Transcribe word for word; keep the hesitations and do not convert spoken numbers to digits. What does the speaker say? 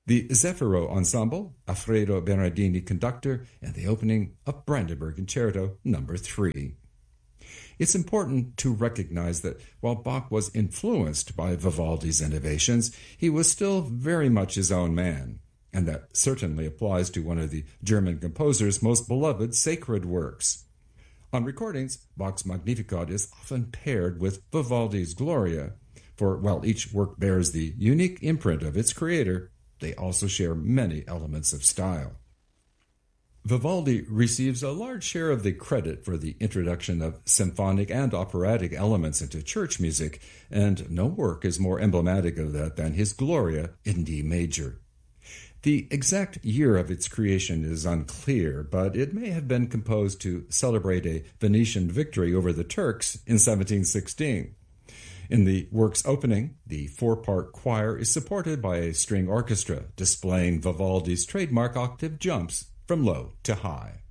The Zeffiro Ensemble, Alfredo Bernardini conductor, and the opening of Brandenburg Concerto number three. It's important to recognize that while Bach was influenced by Vivaldi's innovations, he was still very much his own man, and that certainly applies to one of the German composer's most beloved sacred works. On recordings, Bach's Magnificat is often paired with Vivaldi's Gloria, for while each work bears the unique imprint of its creator, they also share many elements of style. Vivaldi receives a large share of the credit for the introduction of symphonic and operatic elements into church music, and no work is more emblematic of that than his Gloria in D major. The exact year of its creation is unclear, but it may have been composed to celebrate a Venetian victory over the Turks in seventeen sixteen. In the work's opening, the four-part choir is supported by a string orchestra, displaying Vivaldi's trademark octave jumps from low to high.